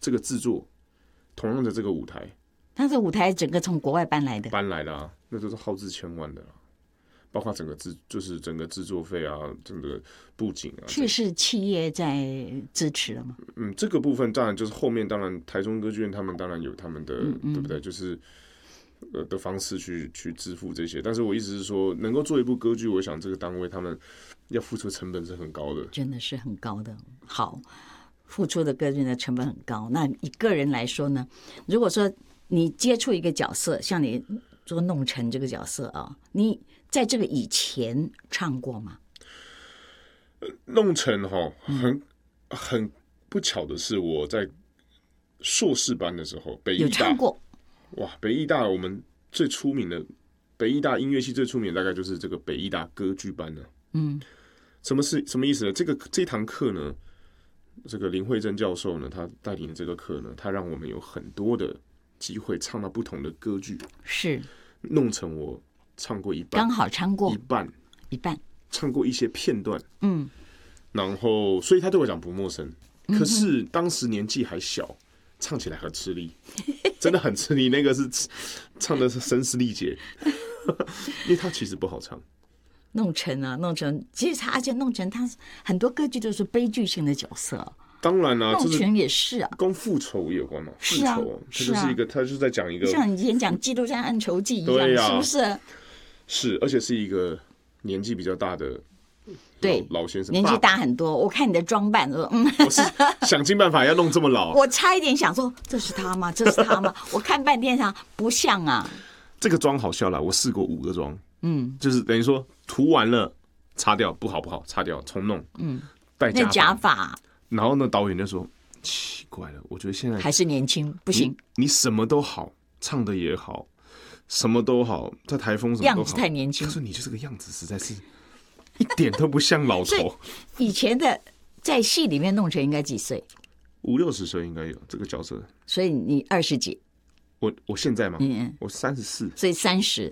这个制作，同样的这个舞台， 他这舞台整个从国外搬来的， 那都是耗资千万的包括整个制作费啊，整个布景啊， 这是企业在支持了吗？ 这个部分当然就是后面当然台中歌剧院他们当然有他们的，对不对？就是的方式去支付这些，但是我意思是说，能够做一部歌剧，我想这个单位他们要付出的成本是很高的， 真的是很高的。好，付出的歌剧的成本很高。那以个人来说呢，如果说你接触一个角色，像你做弄臣这个角色啊，你在这个以前唱过吗？ 弄臣很不巧的是，我在硕士班的时候，北艺大有唱过。 哇，北艺大我们最出名的，北艺大音乐系最出名的大概就是这个北艺大歌剧班了。什么意思呢？这堂课呢，这个林慧珍教授呢，他带领的这个课呢，他让我们有很多的机会唱到不同的歌剧。 是弄成我唱过一半， 刚好唱过一半，唱过一些片段。然后所以他对我讲不陌生。可是当时年纪还小，唱起来很吃力，真的很吃力。那个是唱的是声嘶力竭，因为他其实不好唱。 弄臣，其实而且弄臣他很多歌剧都是悲剧性的角色。 当然啦， 弄臣也是啊， 跟复仇有关嘛。 是啊， 它就是一个，他就是在讲一个像你以前讲《基督山恩仇记》一样，是不是？ 是，而且是一个年纪比较大的。 对， 老先生年纪大很多。我看你的装扮， 我是想尽办法要弄这么老。 我差一点想说，这是他吗？这是他吗？我看半天上不像啊。 这个妆好笑了，我试过5个妆，就是等于说涂完了擦掉，不好，擦掉重弄，戴假发。 然后呢，导演就说奇怪了，我觉得现在还是年轻，不行。 你什么都好，唱的也好，什么都好，在台风什么都好， 样子太年轻。 他说你就这个样子实在是。一点都不像老头。 以前的在戏里面弄成应该几岁 ？50、60岁应该有这个角色。 所以你20几？ 我现在吗？我34。 所以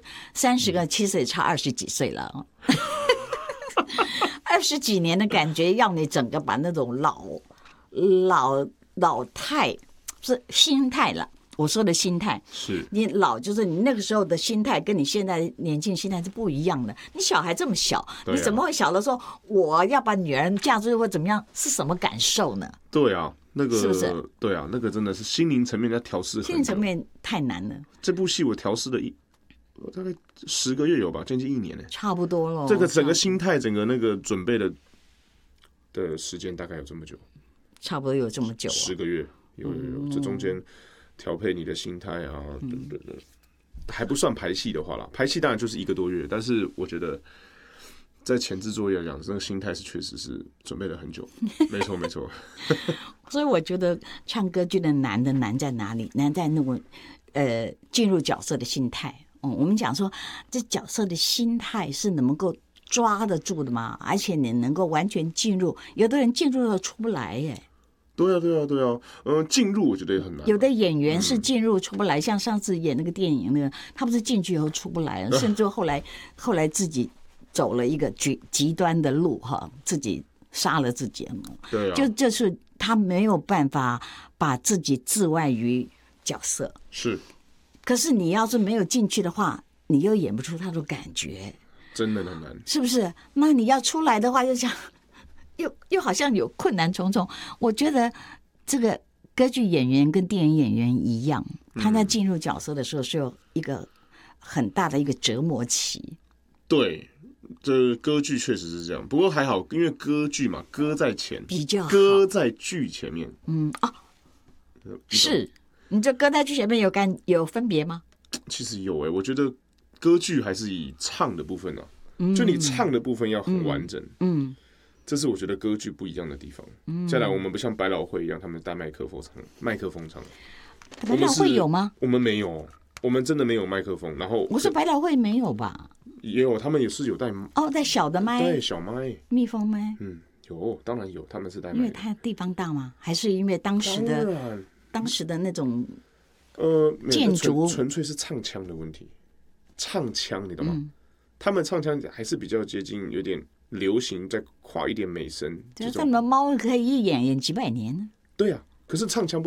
30个其实也差20几岁了。20几年的感觉，要你整个把那种老态是心态了。我说的心态是你老，就是你那个时候的心态跟你现在年轻心态是不一样的。你小孩这么小，你怎么会晓得说我要把女儿嫁出去或怎么样是什么感受呢？ 对啊，那个是不是？ 对啊，那个真的是心灵层面要调试， 心灵层面太难了。 这部戏我调试了大概10个月有吧，将近1年呢， 差不多了。 这个整个心态，整个那个准备的时间大概有这么久， 差不多有这么久 ，10个月有，这中间。调配你的心态啊，还不算排戏的话啦，排戏当然就是1个多月，但是我觉得在前置作业来讲，这个心态是确实是准备了很久，没错。 所以我觉得唱歌剧的难在哪里？难在那种进入角色的心态。我们讲说这角色的心态是能够抓得住的嘛，而且你能够完全进入，有的人进入了出不来耶。 对啊，进入我觉得也很难。 有的演员是进入出不来，像上次演那个电影那个，他不是进去以后出不来了，甚至后来自己走了一个极端的路哈，自己杀了自己。 对啊， 就是他没有办法把自己置外于角色。 是， 可是你要是没有进去的话，你又演不出他的感觉， 真的很难， 是不是？那你要出来的话，就像。又好像有困难重重。我觉得这个歌剧演员跟电影演员一样，他在进入角色的时候是有一个很大的一个折磨期。 对，这歌剧确实是这样，不过还好，因为歌剧嘛，歌在前， 比较好， 歌在剧前面。 是你这歌在剧前面有分别吗？ 其实有我觉得歌剧还是以唱的部分啊，就你唱的部分要很完整。这是我觉得歌剧不一样的地方。再来，我们不像百老汇一样，他们带麦克风唱。 百老汇有吗？ 我们没有，我们真的没有麦克风。然后我说百老汇没有吧？ 也有，他们也是有带带小的麦， 对，小麦， 蜜蜂麦。 有，当然有，他们是带麦。 因为它地方大吗？还是因为当时的那种建筑纯粹是唱腔的问题。唱腔你懂吗？他们唱腔还是比较接近有点流行，再跨一点美声。 这么猫可以演几百年呢？ 对啊，可是唱腔不